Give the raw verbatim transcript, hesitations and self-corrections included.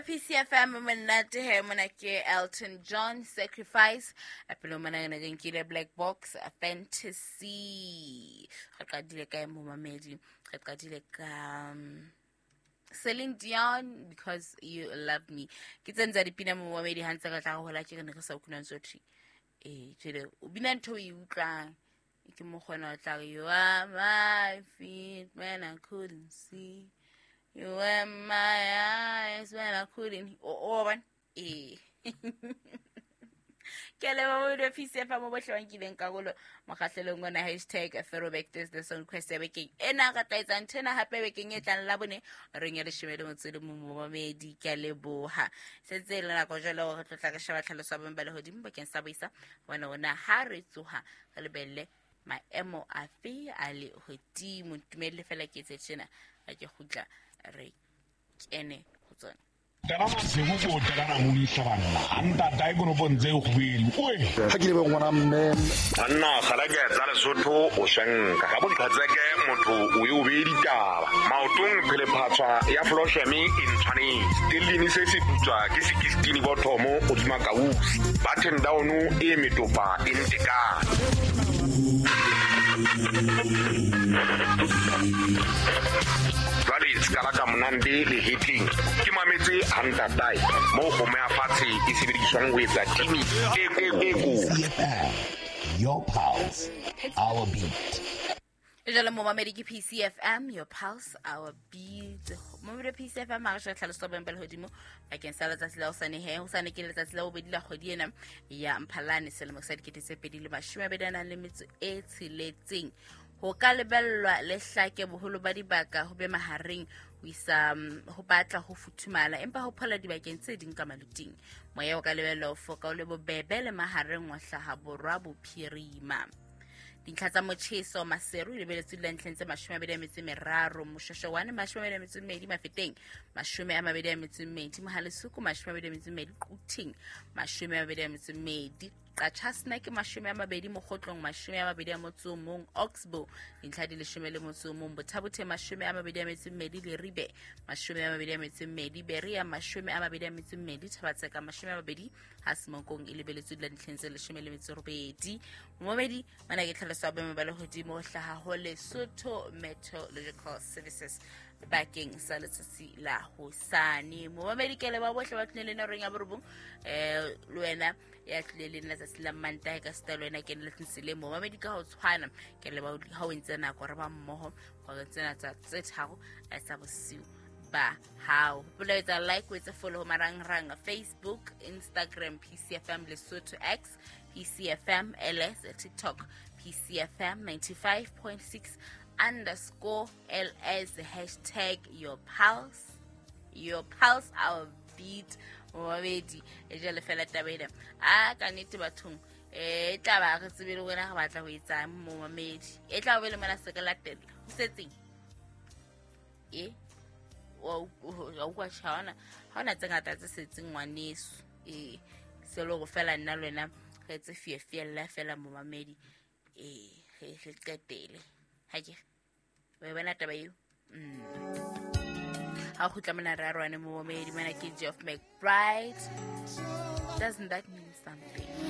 P C F M monate he mona ke Elton John Sacrifice apelo mona na nkile Black Box a Fantasy ga qadile ka mo mamedi ga qadile ka Celine Dion Because You Love Me ke tsenza dipina mo mamedi hantsa ka tla go hola ke ne go sa ukuna ntsothi eh tshele o bina ntho e utlang ke mo gona tla You Are My Feet When I Couldn't See You were my eyes when I couldn't. Oh, one. Eh. Kele ba mo P C F mo bohle wa nkileng ka golo makgahlelong ngona hashtag throwback this the song request ya bekeng ena ga tla itsa ntena hape bekeng e tlang la bone re nya le shemele motsedi mo momedi ke leboha setse le nako jalo go tlotla ka shaba tlhaloso ba mbale hodimo bakeng sa boisa bona ona ha re tsoha re lebelle maemo a fe a le hodimo tumelle fela ke tsena a ke khutla re kene go tsona Tana se go go tana mo itlhabana anta dai go no bonze go bile oe ha ke le be ngwana mme anna khala ke tsa le sotho o shanka ga bo ditlhatseke motho o e o be ditaba maotong phele phatswa ya floshemi in tshwane tilini se se putswa ke sixteen bothomo o di makausi button down e metopa in tekana Vale skala ka monande le hitting ke mametse hanta dai mo go me afatse e sebediswang with a team e e your pulse our beat Ejala mo mamedi ke P C F M your pulse our beat mo mo P C F M a ga tlhaloso ba mbele hodimo bakeng sa letsatsi la osane he o sane ke letsatsi la obedi la kgodi ena ya Mphalane selemo sa dikete tse pedi le mashome a bedana le metso e tshiletseng ho ka lebellwa le hlake boholo ba dibaka ho be mahareng ho isa ho batla ho futhumala empa ho phola dibakeng tse ding ka maluting moya o ka lebellwa ho foka o le bobebe le mahareng wa hlaha borwa bophirima dintlha tsa motjheso maseru le beletse le ntlheng tse mashome a mabedi a metso e meraro moshosho wane mashome a mabedi a metso e mmedi mafeteng mashome a mabedi a metso e mmedi mohalesuku mashome a mabedi a metso e mmedi quting mashome a mabedi a metso e mmedi Qachasna ke mashome a mabedi mogotlong mashome a mabedi a motso mong Oxbow dintlha di leshome le motso mong Bothabothe mashome a mabedi a metso e mmedi le Ribe mashome a mabedi a metso e mmedi Beria mashome a mabedi a metso e mmedi Thabatseka mashome a mabedi Hasemokong e lebeletswe le ntlheng tse leshome le metso robedi momedi mana ke tlhaloso ba mabale hodimo hlaha ho Lesotho Meteorological Services bakeng sa letsatsi la hosane momedi ke le ba bohle ba tlile le reng ya borobong eh lwena ya tlile le letsatsi la Mantae ka stalo ena ke le tsile momedi ka ho tshwana ke le ba ha o ntse nako re ba mmoho go tsena tsa tse tharo a sa bosiu ba how buletsa like with a follow marang rang Facebook Instagram P C F M Lesotho X P C F M L S TikTok P C F M ninety-five point six underscore L S hashtag your pulse your pulse our beat momedi e jale fela tabela a ka nete bathong e tla ba re tsebile wena ga batla go itsa mo momedi e tla go le mona se ka latela o setseng e o o kwa tshwana ha ona tsengata tse setseng ngwaneso e se lo go fela nna lwena ge tse fiefela fela mo momedi e ge ge qetele ha ke we bona taba eo mm ha go tla mona rarwane mo momedi mana ke Jeff McBride doesn't that mean something